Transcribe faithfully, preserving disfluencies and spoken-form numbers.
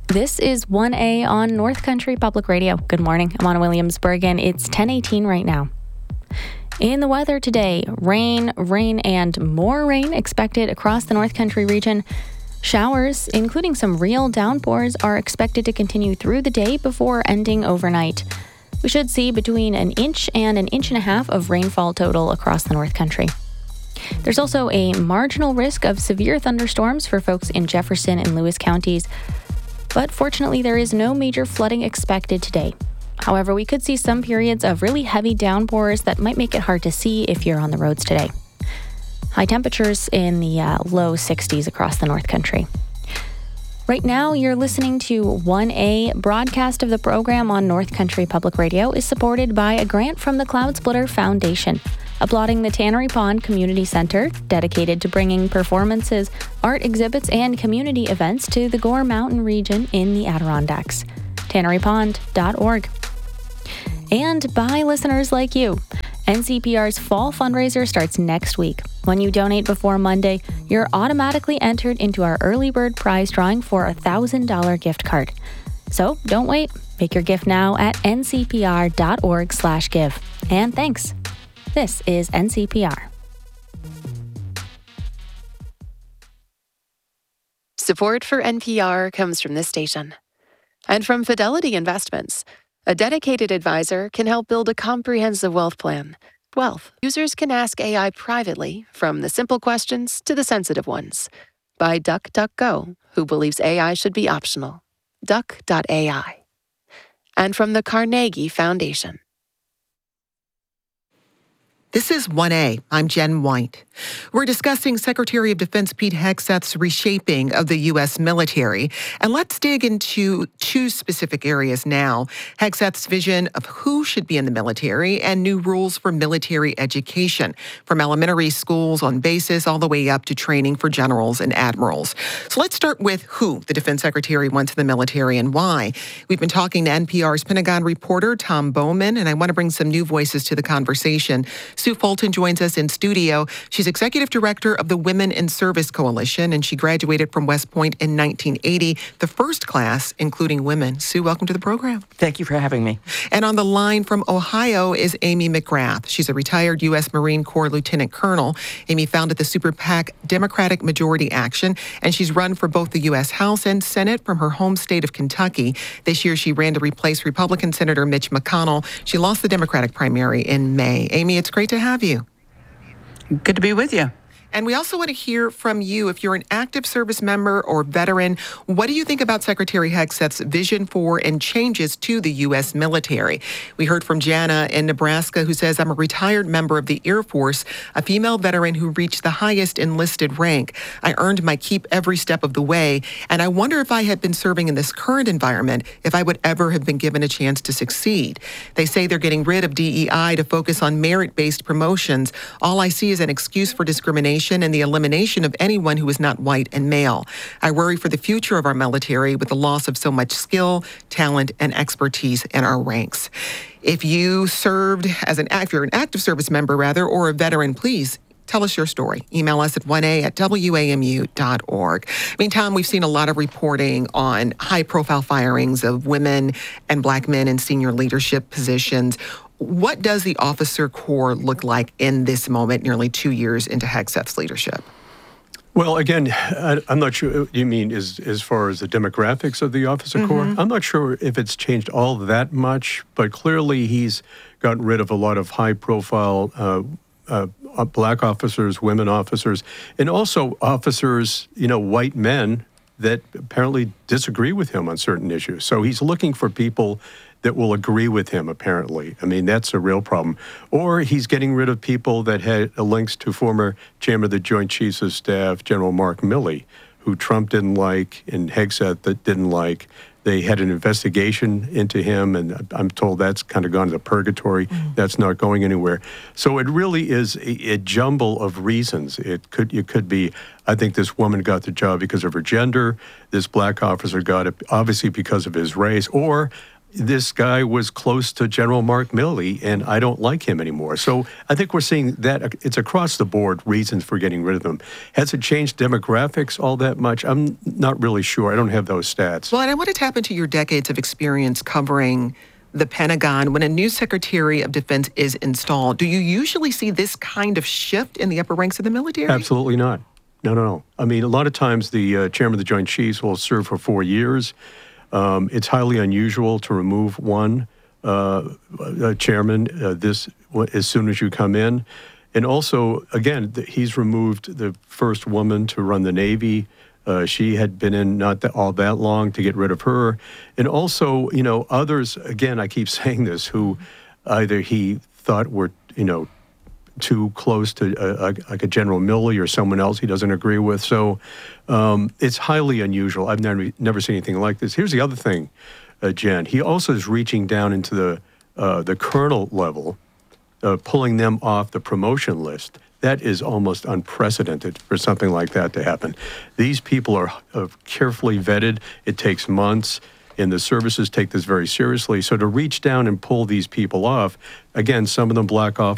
This is one A on North Country Public Radio. Good morning. I'm Anna Williamsburg, and it's ten eighteen right now. In the weather today, rain, rain, and more rain expected across the North Country region. Showers, including some real downpours, are expected to continue through the day before ending overnight. We should see between an inch and an inch and a half of rainfall total across the North Country. There's also a marginal risk of severe thunderstorms for folks in Jefferson and Lewis counties. But fortunately, there is no major flooding expected today. However, we could see some periods of really heavy downpours that might make it hard to see if you're on the roads today. High temperatures in the uh, low sixties across the North Country. Right now, you're listening to one A. Broadcast of the program on North Country Public Radio is supported by a grant from the Cloud Splitter Foundation, applauding the Tannery Pond Community Center, dedicated to bringing performances, art exhibits, and community events to the Gore Mountain region in the Adirondacks. tannery pond dot org. And by listeners like you. N C P R's fall fundraiser starts next week. When you donate before Monday, you're automatically entered into our early bird prize drawing for a one thousand dollars gift card. So don't wait. Make your gift now at n c p r dot org slash give. And thanks. This is N C P R. Support for N P R comes from this station and from Fidelity Investments. A dedicated advisor can help build a comprehensive wealth plan. Wealth. Users can ask A I privately, from the simple questions to the sensitive ones. By DuckDuckGo, who believes A I should be optional. duck dot a i. And from the Carnegie Foundation. This is one A. I'm Jen White. We're discussing Secretary of Defense Pete Hegseth's reshaping of the U S military. And let's dig into two specific areas now. Hegseth's vision of who should be in the military and new rules for military education, from elementary schools on bases all the way up to training for generals and admirals. So let's start with who the Defense Secretary wants in the military and why. We've been talking to N P R's Pentagon reporter, Tom Bowman, and I want to bring some new voices to the conversation. Sue Fulton joins us in studio. She's executive director of the Women in Service Coalition, and she graduated from West Point in nineteen eighty, the first class including women. Sue, welcome to the program. Thank you for having me. And on the line from Ohio is Amy McGrath. She's a retired U S Marine Corps Lieutenant Colonel. Amy founded the Super PAC Democratic Majority Action, and she's run for both the U S House and Senate from her home state of Kentucky. This year, she ran to replace Republican Senator Mitch McConnell. She lost the Democratic primary in May. Amy, it's great to have you. Good to be with you. And we also want to hear from you. If you're an active service member or veteran, what do you think about Secretary Hegseth's vision for and changes to the U S military? We heard from Jana in Nebraska, who says, I'm a retired member of the Air Force, a female veteran who reached the highest enlisted rank. I earned my keep every step of the way, and I wonder if I had been serving in this current environment, if I would ever have been given a chance to succeed. They say they're getting rid of D E I to focus on merit-based promotions. All I see is an excuse for discrimination and the elimination of anyone who is not white and male. I worry for the future of our military with the loss of so much skill, talent, and expertise in our ranks. If you served as an if you're an active service member, rather, or a veteran, please tell us your story. Email us at one a at w a m u dot org. I mean, Tom, we've seen a lot of reporting on high-profile firings of women and black men in senior leadership positions. What does the officer corps look like in this moment, nearly two years into Hegseth's leadership? Well, again, I, I'm not sure you mean as, as far as the demographics of the officer mm-hmm. corps. I'm not sure if it's changed all that much, but clearly he's gotten rid of a lot of high-profile uh, uh, black officers, women officers, and also officers, you know, white men that apparently disagree with him on certain issues. So he's looking for people that will agree with him, apparently. I mean, that's a real problem. Or he's getting rid of people that had links to former chairman of the Joint Chiefs of Staff, General Mark Milley, who Trump didn't like and Hegseth that didn't like. They had an investigation into him, and I'm told that's kind of gone to purgatory. Mm-hmm. That's not going anywhere. So it really is a, a jumble of reasons. It could it could be, I think this woman got the job because of her gender. This black officer got it obviously because of his race. Or this guy was close to General Mark Milley, and I don't like him anymore. So I think we're seeing that it's across the board reasons for getting rid of him. Has it changed demographics all that much? I'm not really sure. I don't have those stats. Well, and I want to tap into your decades of experience covering the Pentagon. When a new Secretary of Defense is installed, do you usually see this kind of shift in the upper ranks of the military? Absolutely not. No, no, no. I mean, a lot of times the uh, chairman of the Joint Chiefs will serve for four years. Um, it's highly unusual to remove one uh, uh, chairman uh, this as soon as you come in. And also, again, the, he's removed the first woman to run the Navy. Uh, she had been in not that, all that long to get rid of her. And also, you know, others, again, I keep saying this, who either he thought were, you know, too close to a, a, like a General Milley or someone else he doesn't agree with. So um, it's highly unusual. I've never never seen anything like this. Here's the other thing, uh, Jen. He also is reaching down into the uh, the colonel level, uh, pulling them off the promotion list. That is almost unprecedented for something like that to happen. These people are uh, carefully vetted. It takes months. And the services take this very seriously. So to reach down and pull these people off, again, some of them black off.